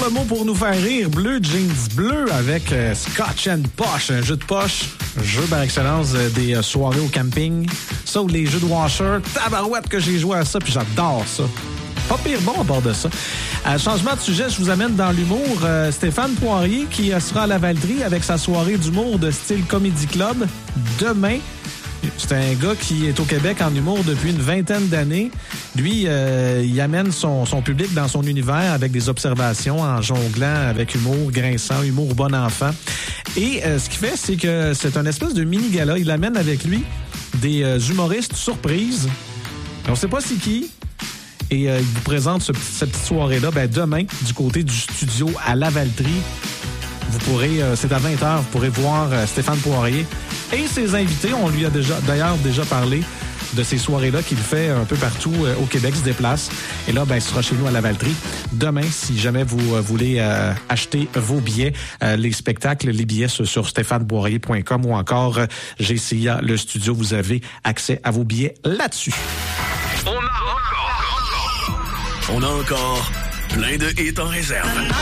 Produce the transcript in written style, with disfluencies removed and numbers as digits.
autre mot pour nous faire rire. Bleu Jeans Bleu avec Scotch and Posh, un jeu de poche. Jeu par excellence des soirées au camping. Ça ou les jeux de washer. Tabarouette que j'ai joué à ça, puis j'adore ça. Pas pire bon à bord de ça. Changement de sujet, je vous amène dans l'humour. Stéphane Poirier qui sera à la Valtrie avec sa soirée d'humour de style Comedy Club demain. C'est un gars qui est au Québec en humour depuis une vingtaine d'années. Lui, il amène son public dans son univers avec des observations en jonglant avec humour grinçant, humour bon enfant. Et ce qu'il fait, c'est que c'est un espèce de mini-gala. Il amène avec lui des humoristes surprises. On ne sait pas c'est qui. Et il vous présente cette petite soirée-là demain du côté du studio à la Valtrie. Vous pourrez, c'est à 20h, vous pourrez voir Stéphane Poirier et ses invités. On lui a d'ailleurs déjà parlé de ces soirées-là qu'il fait un peu partout au Québec, se déplace. Et là, il sera chez nous à la Valtrie. Demain, si jamais vous voulez acheter vos billets, les spectacles, les billets sur stéphanepoirier.com ou encore GCA, le studio, vous avez accès à vos billets là-dessus. On a encore plein de hits en réserve.